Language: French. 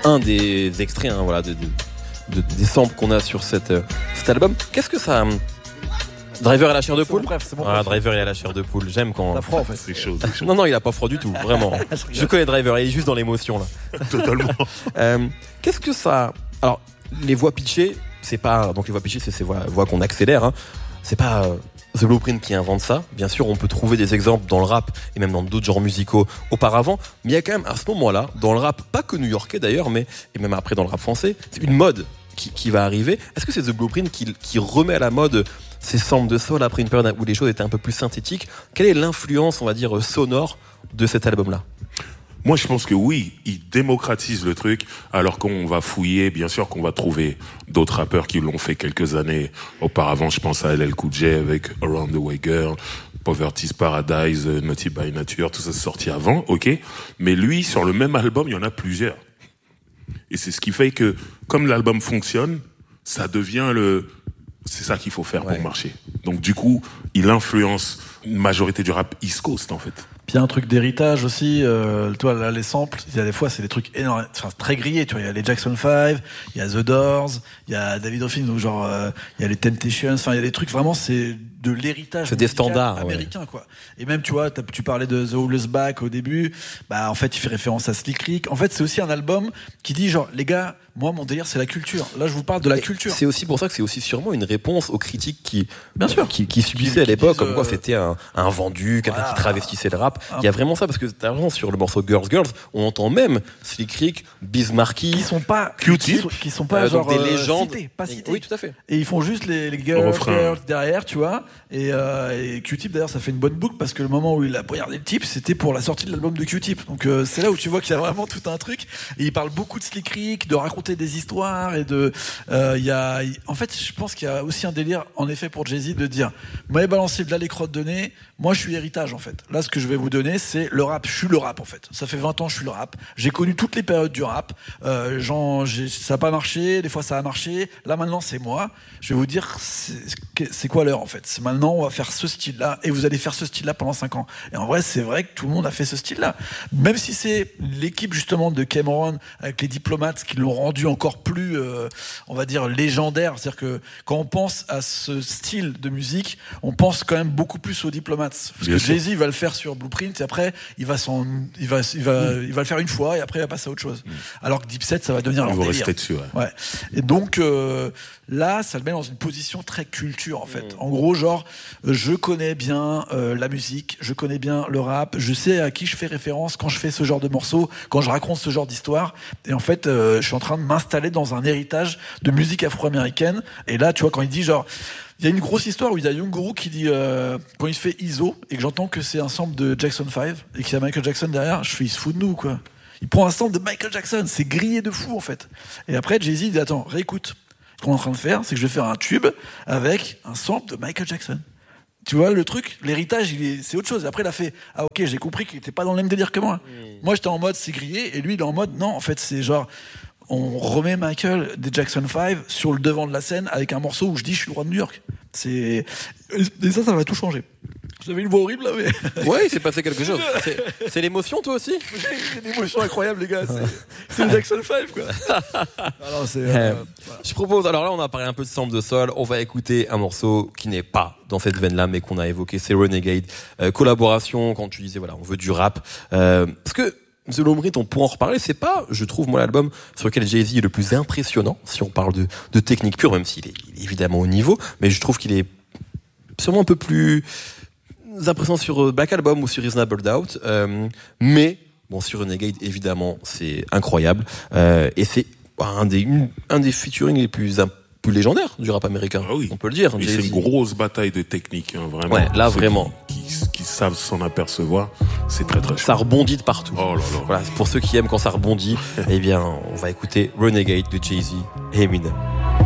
un des extraits, voilà, des samples qu'on a sur cet album. Qu'est-ce que ça... Driver et la chair de poule. Driver et la chair de poule. J'aime quand. T'as froid en fait. C'est chaud. Non, il a pas froid du tout, vraiment. Je connais Driver, il est juste dans l'émotion là. Totalement. Qu'est-ce que ça. Alors, les voix pitchées, c'est pas. Donc, les voix pitchées, c'est ces voix qu'on accélère. Hein. C'est pas The Blueprint qui invente ça. Bien sûr, on peut trouver des exemples dans le rap et même dans d'autres genres musicaux auparavant. Mais il y a quand même, à ce moment-là, dans le rap, pas que new-yorkais d'ailleurs, mais et même après dans le rap français, c'est une mode qui va arriver. Est-ce que c'est The Blueprint qui remet à la mode ces samples de soul après une période où les choses étaient un peu plus synthétiques? Quelle est l'influence, on va dire, sonore de cet album-là? Moi, je pense que oui, il démocratise le truc, alors qu'on va fouiller, bien sûr qu'on va trouver d'autres rappeurs qui l'ont fait quelques années auparavant. Je pense à LL Cool J avec Around the Way Girl, Poverty's Paradise, Naughty by Nature, tout ça c'est sorti avant, ok. Mais lui, sur le même album, il y en a plusieurs. Et c'est ce qui fait que, comme l'album fonctionne, ça devient c'est ça qu'il faut faire pour marcher. Donc du coup, il influence une majorité du rap East Coast en fait. Puis il y a un truc d'héritage aussi, toi là les samples, il y a des fois c'est des trucs énormes, enfin très grillés, tu vois, il y a les Jackson 5, il y a The Doors, il y a David Ruffin, donc genre il y a les Temptations, enfin il y a des trucs vraiment c'est de l'héritage, c'est des standards américains quoi. Et même tu vois, tu parlais de The Who's Back au début, bah en fait il fait référence à Slick Rick. En fait c'est aussi un album qui dit genre les gars, moi mon délire c'est la culture. Là je vous parle de la culture. C'est aussi pour ça que c'est aussi sûrement une réponse aux critiques qui subissaient qui à l'époque, disent, comme quoi c'était un vendu, quelqu'un qui travestissait le rap. Il y a vraiment ça parce que t'as raison, sur le morceau Girls, on entend même Slick Rick, Biz Markie, qui sont pas Q-Tip, qui sont pas genre des légendes, pas cités. Oui tout à fait. Et ils font juste les girls derrière, tu vois. Et Q-Tip d'ailleurs ça fait une bonne boucle parce que le moment où il a poignardé le type c'était pour la sortie de l'album de Q-Tip. Donc c'est là où tu vois qu'il y a vraiment tout un truc. Et il parle beaucoup de Slick Rick, de raconter des histoires et de en fait je pense qu'il y a aussi un délire en effet pour Jay-Z de dire vous m'avez balancé de là les crottes de nez, moi je suis héritage en fait. Là ce que je vais vous donner c'est le rap, je suis le rap en fait. Ça fait 20 ans je suis le rap. J'ai connu toutes les périodes du rap. Ça a pas marché, des fois ça a marché. Là maintenant c'est moi. Je vais vous dire c'est quoi l'heure en fait. C'est maintenant on va faire ce style-là et vous allez faire ce style-là pendant 5 ans. Et en vrai c'est vrai que tout le monde a fait ce style-là. Même si c'est l'équipe justement de Cameron avec les diplomates qui l'ont rendu encore plus on va dire légendaire. C'est-à-dire que quand on pense à ce style de musique, on pense quand même beaucoup plus aux diplomates. Parce que Jay-Z va le faire sur Blueprint et après il va le faire une fois et après il va passer à autre chose. Alors que Dipset ça va devenir leur délire. Rester dessus, ouais. Et donc là ça le met dans une position très culture en fait. En gros genre je connais bien la musique, je connais bien le rap, je sais à qui je fais référence quand je fais ce genre de morceaux, quand je raconte ce genre d'histoire. Et en fait je suis en train de m'installer dans un héritage de musique afro-américaine. Et là tu vois quand il dit genre il y a une grosse histoire où il y a Young Guru qui dit quand il fait ISO et que j'entends que c'est un sample de Jackson 5 et qu'il y a Michael Jackson derrière, je fais il se fout de nous quoi. Il prend un sample de Michael Jackson, c'est grillé de fou en fait. Et après Jay-Z dit attends, réécoute. Ce qu'on est en train de faire, c'est que je vais faire un tube avec un sample de Michael Jackson. Tu vois le truc, l'héritage, c'est autre chose. Et après il a fait ah ok, j'ai compris qu'il était pas dans le même délire que moi. Moi j'étais en mode c'est grillé et lui il est en mode non en fait c'est genre on remet Michael des Jackson 5 sur le devant de la scène avec un morceau où je dis je suis le roi de New York. Et ça va tout changer. J'avais une voix horrible là, mais. Ouais, il s'est passé quelque chose. C'est l'émotion, toi aussi? J'ai une émotion incroyable, les gars. C'est le Jackson 5, quoi. Alors, je propose, alors là, on a parlé un peu de sample de sol. On va écouter un morceau qui n'est pas dans cette veine-là, mais qu'on a évoqué. C'est Renegade. Collaboration, quand tu disais, voilà, on veut du rap. Parce que The Blueprint, on pourra en reparler. C'est pas, je trouve, moi, l'album sur lequel Jay-Z est le plus impressionnant, si on parle de technique pure, même s'il est évidemment au niveau. Mais je trouve qu'il est sûrement un peu plus impressionnant sur Black Album ou sur Reasonable Doubt. Mais, bon, sur Renegade, évidemment, c'est incroyable. Et c'est un des featuring les plus légendaires du rap américain. Ah oui. On peut le dire. Et c'est une grosse bataille de technique, hein, vraiment. Ouais, là, vraiment. Qui savent s'en apercevoir, c'est très très chaud. Ça rebondit de partout. Oh là là. Voilà, pour ceux qui aiment quand ça rebondit, eh bien, on va écouter Renegade de Jay-Z et Eminem.